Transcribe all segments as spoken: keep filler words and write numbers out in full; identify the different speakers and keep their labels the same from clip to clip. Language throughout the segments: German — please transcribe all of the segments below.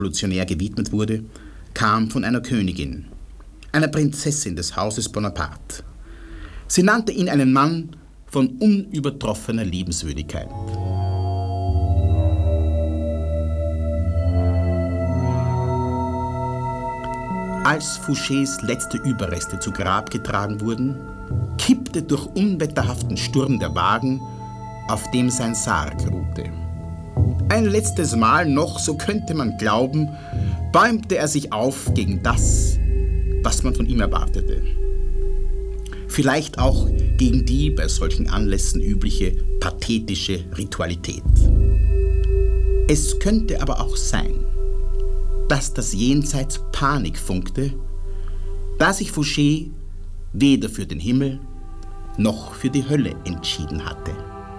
Speaker 1: Revolutionär gewidmet wurde, kam von einer Königin, einer Prinzessin des Hauses Bonaparte. Sie nannte ihn einen Mann von unübertroffener Liebenswürdigkeit. Als Fouchés letzte Überreste zu Grab getragen wurden, kippte durch unwetterhaften Sturm der Wagen, auf dem sein Sarg ruhte. Ein letztes Mal noch, so könnte man glauben, bäumte er sich auf gegen das, was man von ihm erwartete. Vielleicht auch gegen die bei solchen Anlässen übliche pathetische Ritualität. Es könnte aber auch sein, dass das Jenseits Panik funkte, da sich Fouché weder für den Himmel noch für die Hölle entschieden hatte.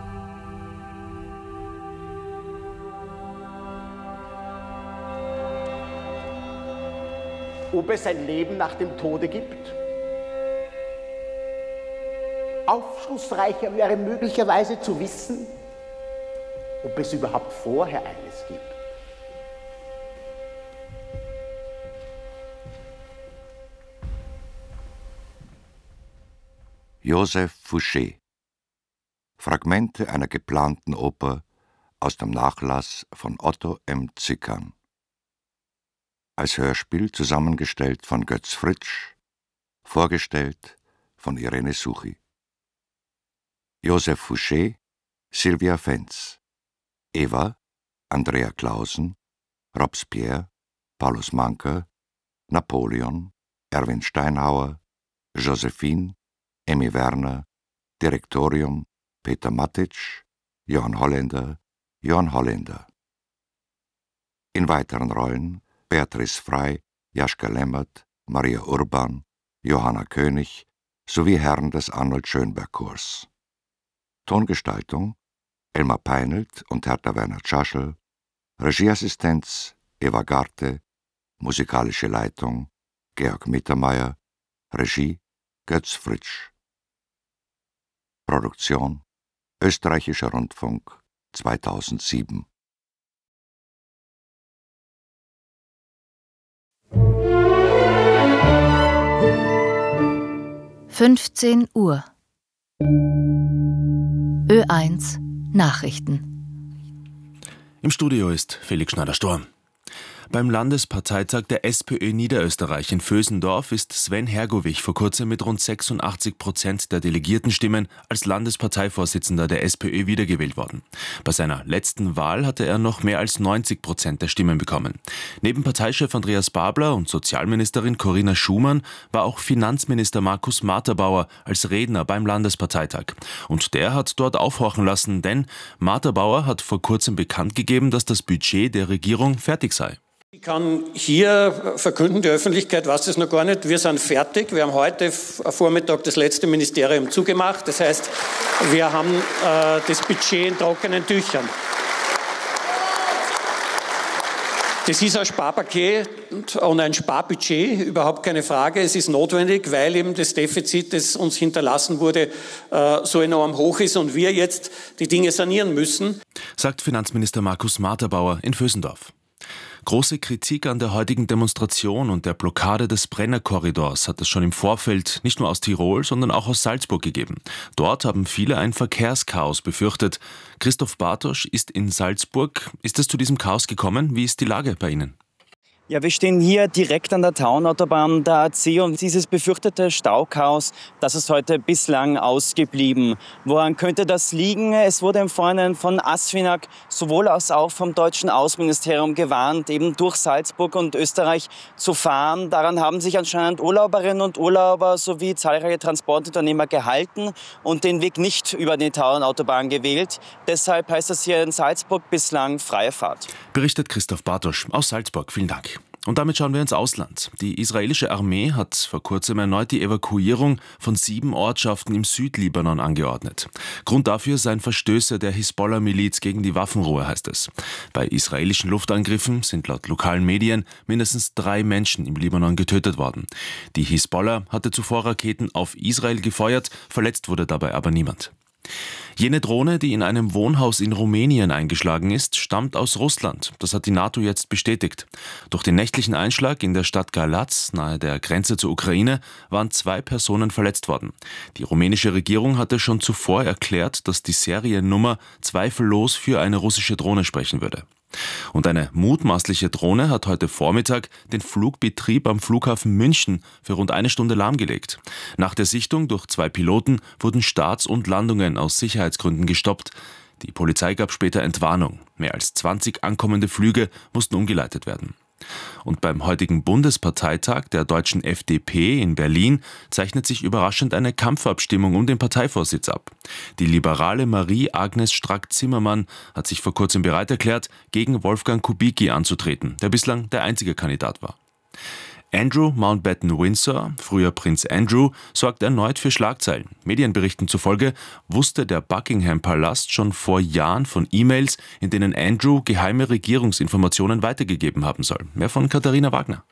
Speaker 2: Ob es ein Leben nach dem Tode gibt? Aufschlussreicher wäre möglicherweise zu wissen, ob es überhaupt vorher eines gibt.
Speaker 3: Joseph Fouché. Fragmente einer geplanten Oper aus dem Nachlass von Otto M. Zickern. Als Hörspiel zusammengestellt von Götz Fritsch, vorgestellt von Irene Suchi. Joseph Fouché, Sylvia Fenz. Eva, Andrea Clausen, Robespierre, Paulus Manker, Napoleon, Erwin Steinhauer, Josephine, Emmy Werner, Direktorium, Peter Matic, Johann Holländer, Johann Holländer. In weiteren Rollen Beatrice Frey, Jaschka Lemmert, Maria Urban, Johanna König sowie Herren des Arnold Schönberg Chors. Tongestaltung Elmar Peinelt und Hertha Werner Tschaschel, Regieassistenz Eva Garte, musikalische Leitung Georg Mittermeier, Regie Götz Fritsch. Produktion Österreichischer Rundfunk zweitausendsieben.
Speaker 4: fünfzehn Uhr. Ö eins Nachrichten.
Speaker 5: Im Studio ist Felix Schneider-Storm. Beim Landesparteitag der SPÖ Niederösterreich in Vösendorf ist Sven Hergovich vor kurzem mit rund sechsundachtzig Prozent der Delegiertenstimmen als Landesparteivorsitzender der SPÖ wiedergewählt worden. Bei seiner letzten Wahl hatte er noch mehr als neunzig Prozent der Stimmen bekommen. Neben Parteichef Andreas Babler und Sozialministerin Corinna Schumann war auch Finanzminister Markus Marterbauer als Redner beim Landesparteitag. Und der hat dort aufhorchen lassen, denn Marterbauer hat vor kurzem bekannt gegeben, dass das Budget der Regierung fertig sei.
Speaker 6: Ich kann hier verkünden, die Öffentlichkeit weiß es noch gar nicht, wir sind fertig. Wir haben heute Vormittag das letzte Ministerium zugemacht. Das heißt, wir haben äh, das Budget in trockenen Tüchern. Das ist ein Sparpaket und ein Sparbudget, überhaupt keine Frage. Es ist notwendig, weil eben das Defizit, das uns hinterlassen wurde, äh, so enorm hoch ist und wir jetzt die Dinge sanieren müssen.
Speaker 5: Sagt Finanzminister Markus Marterbauer in Vösendorf. Große Kritik an der heutigen Demonstration und der Blockade des Brennerkorridors hat es schon im Vorfeld nicht nur aus Tirol, sondern auch aus Salzburg gegeben. Dort haben viele ein Verkehrschaos befürchtet. Christoph Bartosch ist in Salzburg. Ist es zu diesem Chaos gekommen? Wie ist die Lage bei Ihnen?
Speaker 7: Ja, wir stehen hier direkt an der Taunautobahn der A C und dieses befürchtete Stauchaos, das ist heute bislang ausgeblieben. Woran könnte das liegen? Es wurde im Vorhinein von ASFINAG sowohl als auch vom deutschen Außenministerium gewarnt, eben durch Salzburg und Österreich zu fahren. Daran haben sich anscheinend Urlauberinnen und Urlauber sowie zahlreiche Transportunternehmer gehalten und den Weg nicht über die Taunautobahn gewählt. Deshalb heißt es hier in Salzburg bislang freie Fahrt.
Speaker 5: Berichtet Christoph Bartosch aus Salzburg. Vielen Dank. Und damit schauen wir ins Ausland. Die israelische Armee hat vor kurzem erneut die Evakuierung von sieben Ortschaften im Südlibanon angeordnet. Grund dafür seien Verstöße der Hisbollah-Miliz gegen die Waffenruhe, heißt es. Bei israelischen Luftangriffen sind laut lokalen Medien mindestens drei Menschen im Libanon getötet worden. Die Hisbollah hatte zuvor Raketen auf Israel gefeuert, verletzt wurde dabei aber niemand. Jene Drohne, die in einem Wohnhaus in Rumänien eingeschlagen ist, stammt aus Russland. Das hat die NATO jetzt bestätigt. Durch den nächtlichen Einschlag in der Stadt Galați, nahe der Grenze zur Ukraine, waren zwei Personen verletzt worden. Die rumänische Regierung hatte schon zuvor erklärt, dass die Seriennummer zweifellos für eine russische Drohne sprechen würde. Und eine mutmaßliche Drohne hat heute Vormittag den Flugbetrieb am Flughafen München für rund eine Stunde lahmgelegt. Nach der Sichtung durch zwei Piloten wurden Starts und Landungen aus Sicherheitsgründen gestoppt. Die Polizei gab später Entwarnung. Mehr als zwanzig ankommende Flüge mussten umgeleitet werden. Und beim heutigen Bundesparteitag der deutschen F D P in Berlin zeichnet sich überraschend eine Kampfabstimmung um den Parteivorsitz ab. Die liberale Marie-Agnes Strack-Zimmermann hat sich vor kurzem bereit erklärt, gegen Wolfgang Kubicki anzutreten, der bislang der einzige Kandidat war. Andrew Mountbatten-Windsor, früher Prinz Andrew, sorgt erneut für Schlagzeilen. Medienberichten zufolge wusste der Buckingham-Palast schon vor Jahren von E-Mails, in denen Andrew geheime Regierungsinformationen weitergegeben haben soll. Mehr von Katharina Wagner.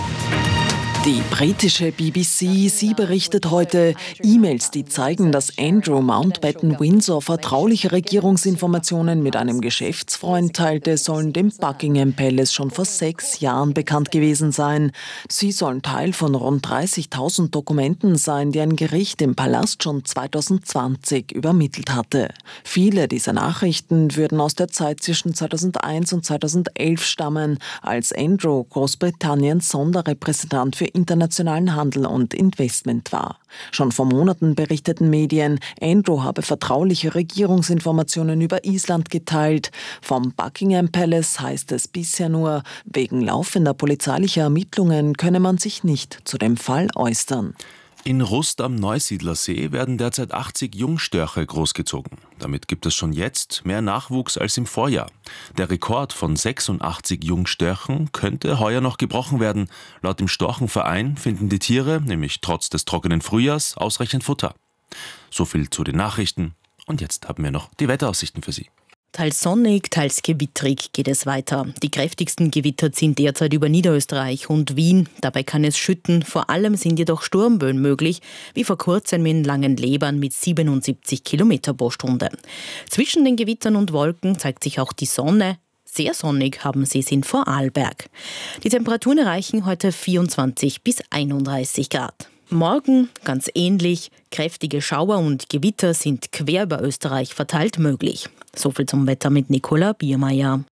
Speaker 8: Die britische B B C, sie berichtet heute, E-Mails, die zeigen, dass Andrew Mountbatten-Windsor vertrauliche Regierungsinformationen mit einem Geschäftsfreund teilte, sollen dem Buckingham Palace schon vor sechs Jahren bekannt gewesen sein. Sie sollen Teil von rund dreißigtausend Dokumenten sein, die ein Gericht im Palast schon zweitausendzwanzig übermittelt hatte. Viele dieser Nachrichten würden aus der Zeit zwischen zweitausendeins und zweitausendelf stammen, als Andrew Großbritanniens Sonderrepräsentant für internationalen Handel und Investment war. Schon vor Monaten berichteten Medien, Andrew habe vertrauliche Regierungsinformationen über Island geteilt. Vom Buckingham Palace heißt es bisher nur, wegen laufender polizeilicher Ermittlungen könne man sich nicht zu dem Fall äußern.
Speaker 5: In Rust am Neusiedlersee werden derzeit achtzig Jungstörche großgezogen. Damit gibt es schon jetzt mehr Nachwuchs als im Vorjahr. Der Rekord von sechsundachtzig Jungstörchen könnte heuer noch gebrochen werden. Laut dem Storchenverein finden die Tiere, nämlich trotz des trockenen Frühjahrs, ausreichend Futter. So viel zu den Nachrichten. Und jetzt haben wir noch die Wetteraussichten für Sie.
Speaker 9: Teils sonnig, teils gewitterig geht es weiter. Die kräftigsten Gewitter ziehen derzeit über Niederösterreich und Wien. Dabei kann es schütten. Vor allem sind jedoch Sturmböen möglich, wie vor kurzem in Langenlebern mit siebenundsiebzig Kilometer pro Stunde. Zwischen den Gewittern und Wolken zeigt sich auch die Sonne. Sehr sonnig haben sie es in Vorarlberg. Die Temperaturen erreichen heute vierundzwanzig bis einunddreißig Grad. Morgen ganz ähnlich. Kräftige Schauer und Gewitter sind quer über Österreich verteilt möglich. Soviel zum Wetter mit Nicola Biermeier.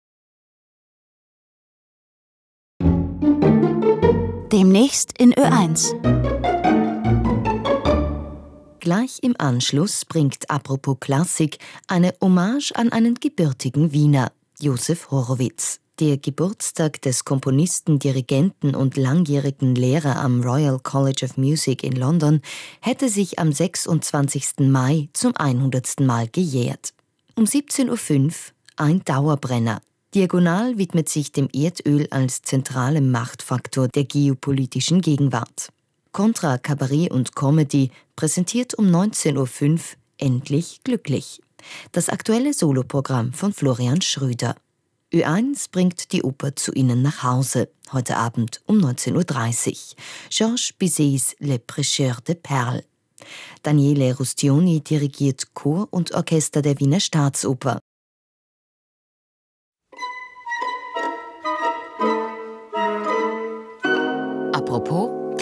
Speaker 4: Demnächst in Ö eins. Gleich im Anschluss bringt Apropos Klassik eine Hommage an einen gebürtigen Wiener, Josef Horowitz. Der Geburtstag des Komponisten, Dirigenten und langjährigen Lehrer am Royal College of Music in London hätte sich am sechsundzwanzigsten Mai zum hundertsten Mal gejährt. Um siebzehn Uhr fünf ein Dauerbrenner. Diagonal widmet sich dem Erdöl als zentralem Machtfaktor der geopolitischen Gegenwart. Contra Kabarett und Comedy präsentiert um neunzehn Uhr fünf Endlich glücklich. Das aktuelle Soloprogramm von Florian Schröder. Ö eins bringt die Oper zu Ihnen nach Hause, heute Abend um neunzehn Uhr dreißig. Georges Bizets Le Prêcheur de Perles. Daniele Rustioni dirigiert Chor und Orchester der Wiener Staatsoper.